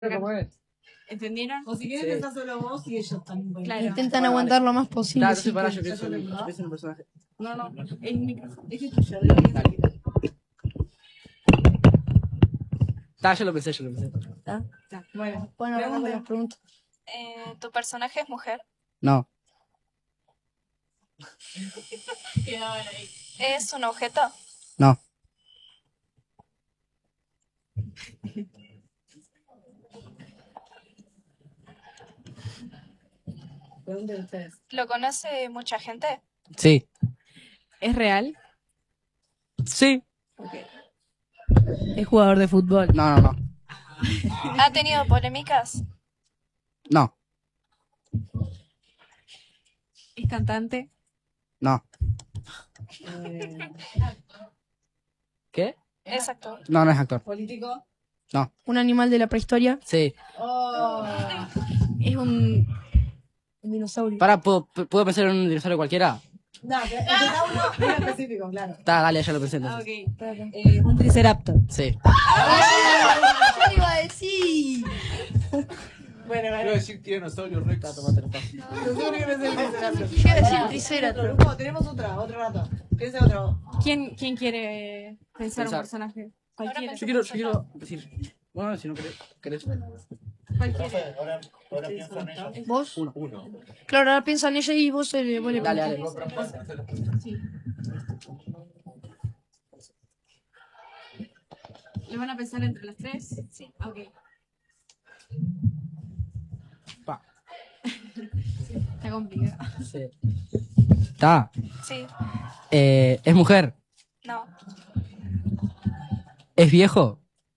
¿Cómo es? ¿Entendieron? O si quieres pensar solo vos y ellos también. Claro. Intentan aguantar lo más posible. Claro, sí, entonces para pues. yo pienso en un personaje. No, el micrófono. Ese es tuyo. Yo lo pensé. Bueno, Bueno, ahora con las preguntas. ¿Tu personaje es mujer? No. ¿Es un objeto? No. pregunten ustedes. ¿Lo conoce mucha gente? Sí. ¿Es real? Sí. ¿Es jugador de fútbol? No. ¿Ha tenido polémicas? No. ¿Es cantante? No. ¿Qué? ¿Es actor? No, no es actor. ¿Político? No. Un animal de la prehistoria. Sí. Oh. Es un dinosaurio. ¿Puedo pensar en un dinosaurio cualquiera? No, que era uno muy específico, claro. Dale, ya lo pensé entonces. Ok. Un triceraptor. Sí. Yo le iba a decir. Bueno, Quiero decir tiranosaurio rex. Seguro que no es el triceratops. Yo iba a decir triceratops. Grupo, tenemos otro rato. Piensa otro. ¿Quién quiere pensar un Pensar. personaje? Cualquiera. Yo quiero decir. Bueno, si no querés. Cualquiera. Ahora piensa en ella. ¿Vos? Uno. Claro, ahora piensa en ella y vos le Dale. Sí. ¿Le van a pensar entre las tres? Sí. Ok. Pa. Está complicado. Sí. Está. Sí. ¿Es mujer? No. ¿Es viejo?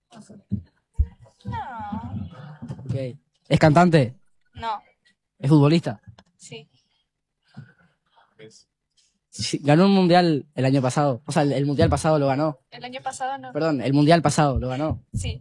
No. Ok. ¿Es cantante? No. ¿Es futbolista? Sí. Sí, ganó un mundial el año pasado. O sea, el mundial pasado lo ganó. El año pasado no. Perdón, el mundial pasado lo ganó. Sí.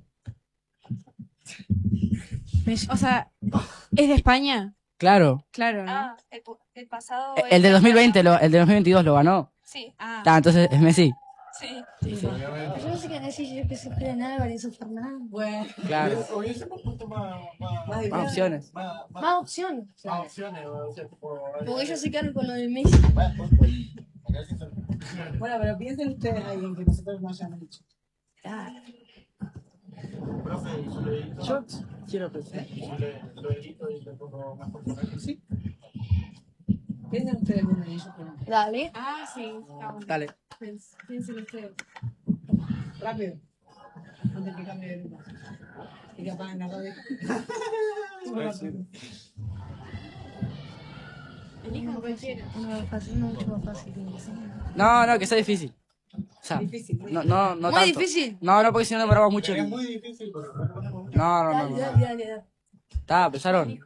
O sea, ¿es de España? Claro. Claro, ¿no? Ah, el pasado. El de 2020, el de 2022 lo ganó. Sí. Ah, Entonces es Messi. Sí. Yo no sé qué decir, yo pensé que era Álvarez o Fernández. Bueno, Claro. Hubiésemos puesto más difícil. Más opciones. Más opciones. Más opciones. O sea, tipo, Porque ellos se quedaron con lo de Messi. Bueno, pero piensen ustedes ahí en que nosotros no hayamos dicho. Profe, ¿y su dedito? Yo quiero pensar. Su dedito y le pongo más personajes. Sí. Piensen ustedes uno y ellos preguntan. Dale. ah, sí. Está bueno. Dale. Piensen ustedes. Rápido. Antes que cambie de grupo. Y que apaguen la radio. Elijan cualquiera. Uno fácil, no mucho más fácil. No, que sea difícil. O sea, Difícil. no Muy tanto. difícil. No, porque si no demoramos mucho. Es muy difícil, pero No. Dale. Está, empezaron.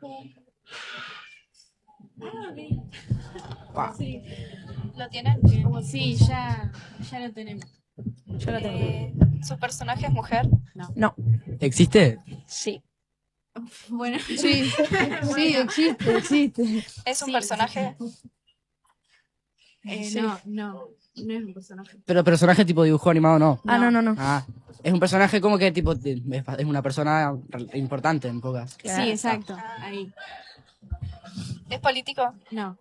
Pa. Sí. ¿Lo tienen? Sí, ya lo tenemos. Yo la tengo. ¿Su personaje es mujer? No. ¿Existe? Sí. Bueno, Sí, existe. ¿Es un Sí. personaje? no es un personaje. Pero personaje tipo dibujo animado no. No. Ah, es un personaje como que tipo es una persona importante en pocas. Claro. Sí, exacto. Ahí. ¿Es político? No,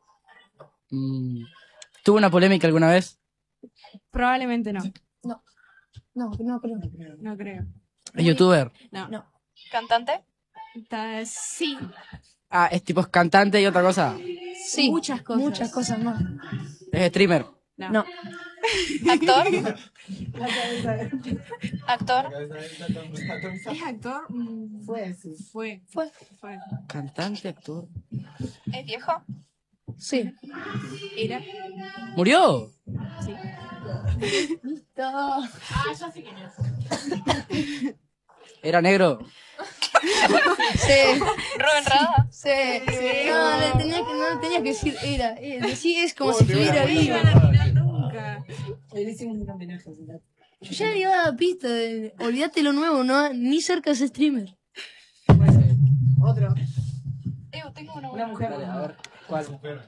¿Tuvo una polémica alguna vez? probablemente no. No creo. No creo. ¿Es youtuber? No. ¿Cantante? Sí, Ah, es tipo es cantante y otra cosa. Sí. Muchas cosas. Muchas cosas más. Es streamer. No. ¿Actor? La cabeza. ¿Actor? ¿Es actor? Fue, sí. Fue. Cantante, actor. ¿Es viejo? Sí. Era. ¿Murió? Sí. Listo. Ah, ya sé quién es. ¿Era negro? Sí. ¿Rubén Rada? Sí. No le tenía que decir era. Sí, es como si estuviera vivo. Nunca. Hoy le hicimos un homenaje. Yo ya le iba a dar pista. Olvídate lo nuevo, no ni cerca es streamer. Otro. Tengo una Una buena. mujer. Dale, a ver. ¿Cuál?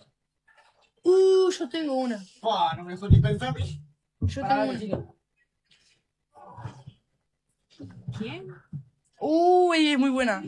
Yo tengo una. No me dejó ni pensar. Yo tengo una. ¿Quién? Uy, es muy buena.